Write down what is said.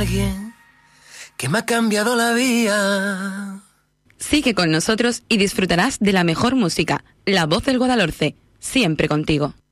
alguien que me ha cambiado la vida. Sigue con nosotros y disfrutarás de la mejor música, La Voz del Guadalhorce, siempre contigo.